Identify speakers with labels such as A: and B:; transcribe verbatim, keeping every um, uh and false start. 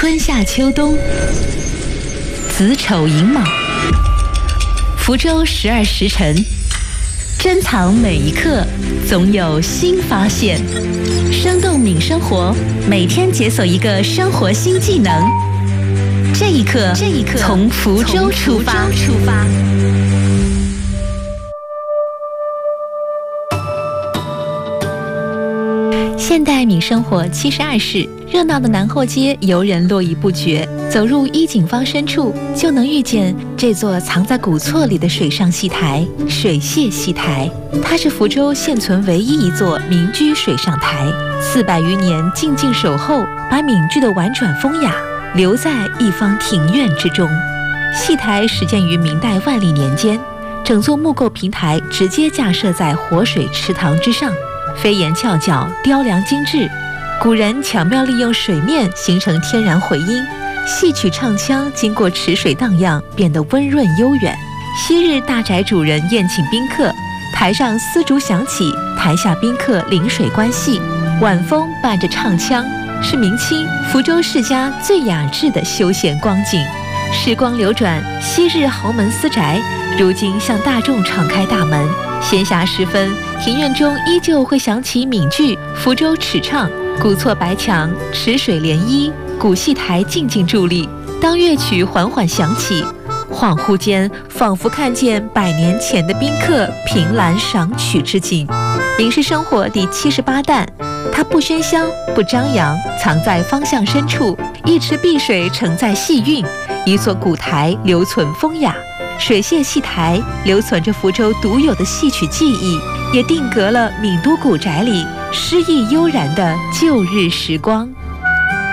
A: 春夏秋冬，子丑寅卯，福州十二时辰，珍藏每一刻，总有新发现。生动敏生活，每天解锁一个生活新技能。这一刻，这一刻从福州出发。出发。现代敏生活七十二室，热闹的南后街游人络绎不绝。走入衣锦坊深处，就能遇见这座藏在古厝里的水上戏台——水榭戏台。它是福州现存唯一一座民居水上台，四百余年静静守候，把闽剧的婉转风雅留在一方庭院之中。戏台始建于明代万历年间，整座木构平台直接架设在活水池塘之上，飞檐翘角，雕梁精致。古人巧妙利用水面形成天然回音，戏曲唱腔经过池水荡漾，变得温润悠远。昔日大宅主人宴请宾客，台上丝竹响起，台下宾客临水观戏，晚风伴着唱腔，是明清福州世家最雅致的休闲光景。时光流转，昔日豪门私宅如今向大众敞开大门。闲暇时分，庭院中依旧会响起闽剧《福州尺唱》，古厝白墙，池水涟漪，古戏台静静伫立。当乐曲缓缓响起，恍惚间仿佛看见百年前的宾客凭栏赏曲之景。民事生活第七十八弹，它不喧嚣，不张扬，藏在方向深处。一池碧水承载戏韵，一座古台留存风雅。水榭戏台留存着福州独有的戏曲技艺，也定格了闽都古宅里诗意悠然的旧日时光。